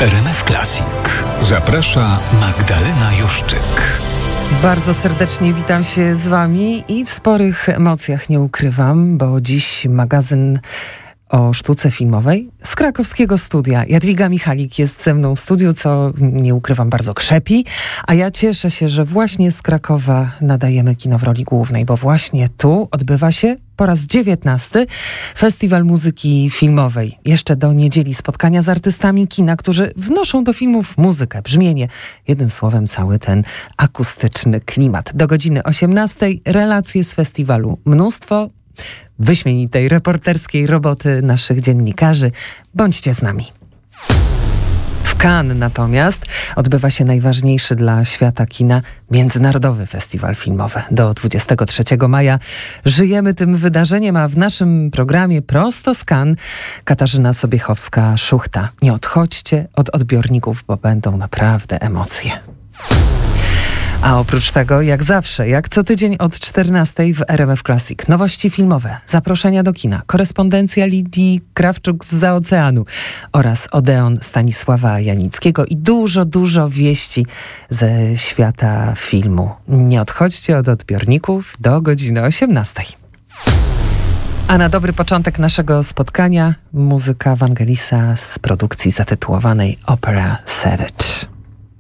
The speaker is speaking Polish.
RMF Classic. Zaprasza Magdalena Juszczyk. Bardzo serdecznie witam się z wami i w sporych emocjach, nie ukrywam, bo dziś magazyn o sztuce filmowej z krakowskiego studia. Jadwiga Michalik jest ze mną w studiu, co nie ukrywam bardzo krzepi, a ja cieszę się, że właśnie z Krakowa nadajemy kino w roli głównej, bo właśnie tu odbywa się po raz 19 Festiwal Muzyki Filmowej. Jeszcze do niedzieli spotkania z artystami kina, którzy wnoszą do filmów muzykę, brzmienie. Jednym słowem cały ten akustyczny klimat. Do godziny 18 relacje z festiwalu. Mnóstwo wyśmienitej reporterskiej roboty naszych dziennikarzy. Bądźcie z nami. W Cannes natomiast odbywa się najważniejszy dla świata kina Międzynarodowy Festiwal Filmowy. Do 23 maja żyjemy tym wydarzeniem, a w naszym programie prosto z Cannes Katarzyna Sobiechowska-Szuchta. Nie odchodźcie od odbiorników, bo będą naprawdę emocje. A oprócz tego, jak zawsze, jak co tydzień od 14 w RMF Classic, nowości filmowe, zaproszenia do kina, korespondencja Lidii Krawczuk zza oceanu oraz Odeon Stanisława Janickiego i dużo wieści ze świata filmu. Nie odchodźcie od odbiorników do godziny 18. A na dobry początek naszego spotkania muzyka Vangelisa z produkcji zatytułowanej Opera Savage.